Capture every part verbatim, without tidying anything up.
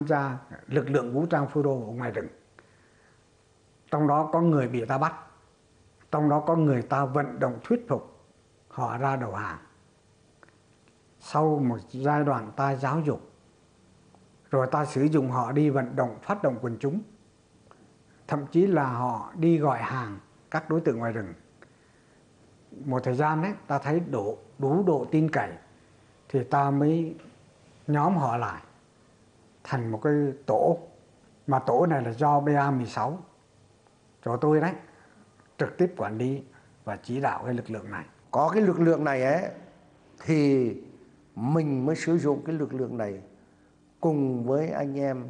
ra lực lượng vũ trang phun rô ở ngoài rừng. Trong đó có người bị ta bắt, trong đó có người ta vận động thuyết phục họ ra đầu hàng. Sau một giai đoạn ta giáo dục, rồi ta sử dụng họ đi vận động, phát động quần chúng, thậm chí là họ đi gọi hàng các đối tượng ngoài rừng. Một thời gian ấy, ta thấy đủ, đủ độ tin cậy thì ta mới nhóm họ lại thành một cái tổ, mà tổ này là do B A mười sáu, cho tôi đấy, trực tiếp quản lý và chỉ đạo cái lực lượng này. Có cái lực lượng này ấy thì mình mới sử dụng cái lực lượng này cùng với anh em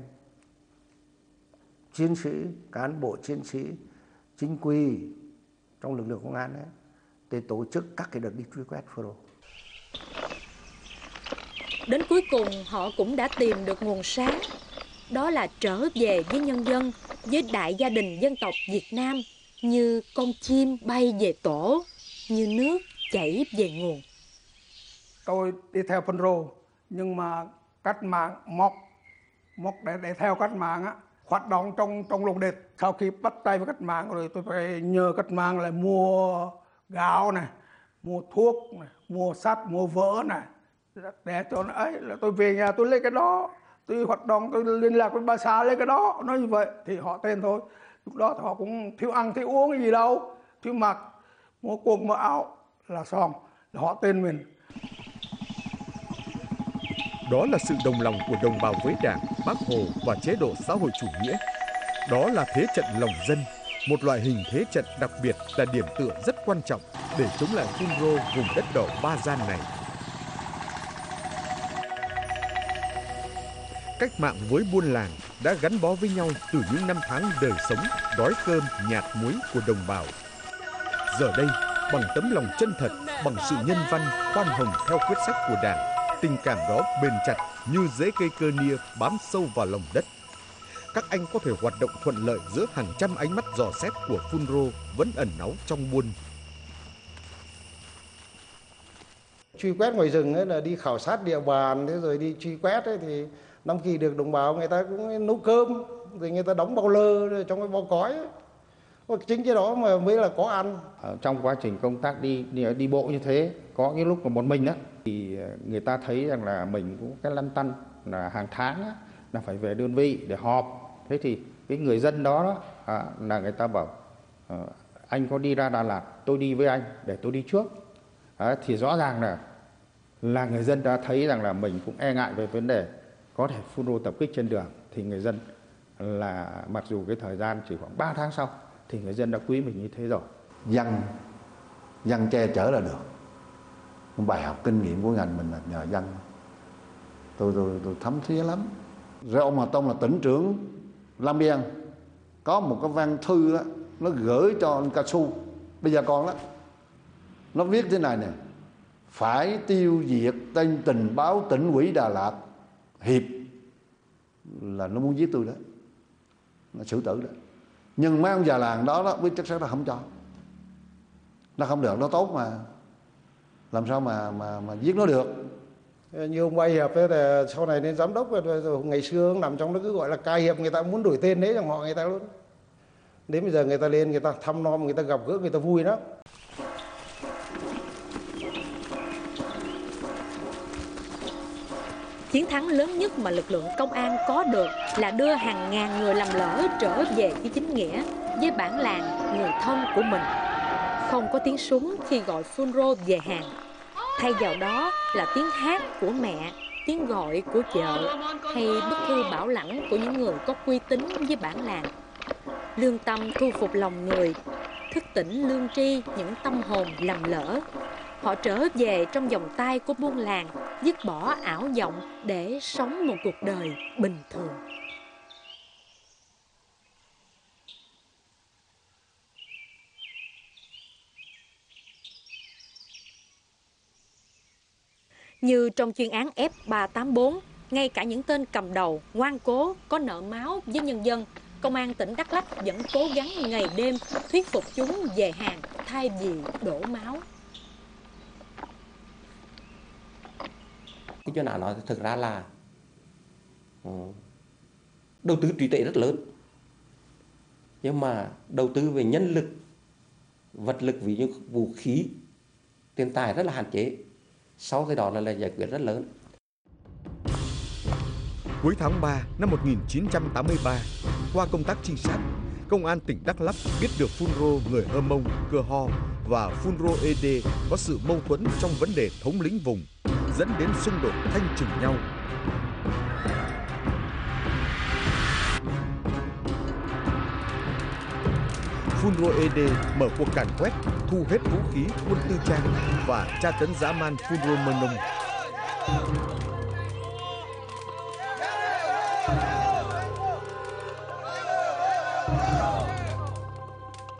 chiến sĩ, cán bộ chiến sĩ chính quy trong lực lượng công an ấy, để tổ chức các cái đợt đi truy quét phun rô. Đến cuối cùng họ cũng đã tìm được nguồn sáng, đó là trở về với nhân dân, với đại gia đình dân tộc Việt Nam, như con chim bay về tổ, như nước chảy về nguồn. Tôi đi theo phun rô, nhưng mà cách mạng móc móc để để theo cách mạng á, hoạt động trong trong lùng địch. Sau khi bắt tay với cách mạng rồi, tôi phải nhờ cách mạng là mua gạo này, mua thuốc này, mua sắt, mua vỡ này, để cho nó ấy là tôi về nhà tôi lấy cái đó, tôi hoạt động, tôi liên lạc với bà xã lấy cái đó, nói như vậy thì họ tên thôi. Lúc đó họ cũng thiếu ăn thiếu uống cái gì đâu, thiếu mặc, mua quần mua áo là xong, là họ tên mình. Đó là sự đồng lòng của đồng bào với Đảng, Bác Hồ và chế độ xã hội chủ nghĩa. Đó là thế trận lòng dân, một loại hình thế trận đặc biệt là điểm tựa rất quan trọng để chống lại phun rô vùng đất đỏ Ba Gian này. Cách mạng với buôn làng đã gắn bó với nhau từ những năm tháng đời sống, đói cơm, nhạt muối của đồng bào. Giờ đây, bằng tấm lòng chân thật, bằng sự nhân văn, khoan hồng theo quyết sách của Đảng, tình cảm đó bền chặt như rễ cây cơ nia bám sâu vào lòng đất. Các anh có thể hoạt động thuận lợi giữa hàng trăm ánh mắt dò xét của phun rô vẫn ẩn náu trong buôn. Truy quét ngoài rừng ấy là đi khảo sát địa bàn, thế rồi đi truy quét ấy thì năm kỳ được đồng bào người ta cũng nấu cơm, rồi người ta đóng bao lơ trong cái bao cói ấy. Chính cái đó mà mới là có ăn. Ở trong quá trình công tác đi, đi đi bộ như thế, có cái lúc mà một mình đó thì người ta thấy rằng là mình cũng cái lăn tăn là hàng tháng á, là phải về đơn vị để họp. Thế thì cái người dân đó, đó à, là người ta bảo à, anh có đi ra Đà Lạt, tôi đi với anh để tôi đi trước. À, thì rõ ràng là là người dân đã thấy rằng là mình cũng e ngại về vấn đề có thể phun rô tập kích trên đường, thì người dân là mặc dù cái thời gian chỉ khoảng ba tháng sau thì người dân đã quý mình như thế rồi. Dân, dân che chở là được. Bài học kinh nghiệm của ngành mình là nhờ dân. Tôi tôi tôi thấm thía lắm. Rồi ông Hà Tông là tỉnh trưởng Lam Biên, có một cái văn thư đó, nó gửi cho anh Ca Su, bây giờ còn đó. Nó viết thế này nè: phải tiêu diệt tên tình báo tỉnh ủy Đà Lạt Hiệp, là nó muốn giết tôi đó, nó xử tử đó. Nhưng mấy ông già làng đó đó biết chắc chắn là không cho, nó không được, nó tốt mà, làm sao mà mà mà giết nó được. Như ông Ba Hiệp ấy, thì sau này lên giám đốc rồi, ngày xưa nằm trong nó cứ gọi là Ca Hiệp, người ta muốn đổi tên đấy dòng họ người ta luôn. Đến bây giờ người ta lên, người ta thăm nom, người ta gặp gỡ, người ta vui lắm. Chiến thắng lớn nhất mà lực lượng công an có được là đưa hàng ngàn người lầm lỡ trở về với chính nghĩa, với bản làng, người thân của mình. Không có tiếng súng khi gọi phun rô về hàng. Thay vào đó là tiếng hát của mẹ, tiếng gọi của vợ, hay bức thư bảo lãng của những người có uy tín với bản làng. Lương tâm thu phục lòng người, thức tỉnh lương tri những tâm hồn lầm lỡ. Họ trở về trong vòng tay của buôn làng, dứt bỏ ảo vọng để sống một cuộc đời bình thường. Như trong chuyên án F ba tám bốn, ngay cả những tên cầm đầu, ngoan cố, có nợ máu với nhân dân, Công an tỉnh Đắk Lắk vẫn cố gắng ngày đêm thuyết phục chúng về hàng thay vì đổ máu. Cái chuyên án nói thực ra là đầu tư trí tuệ rất lớn, nhưng mà đầu tư về nhân lực, vật lực, ví dụ vũ khí, tiền tài rất là hạn chế. Sau cái đó là, là giải quyết rất lớn. Cuối tháng ba năm một nghìn chín trăm tám mươi ba, qua công tác trinh sát, Công an tỉnh Đắk Lắk biết được Phun Rô người Hơ Mông, Cơ Ho và Phun Rô Ê Đê có sự mâu thuẫn trong vấn đề thống lĩnh vùng, dẫn đến xung đột thanh trừng nhau. Phun Rô Ê Đê mở cuộc càn quét, thu hết vũ khí, quân tư trang và tra tấn dã man Phun Rô Mơ Nông.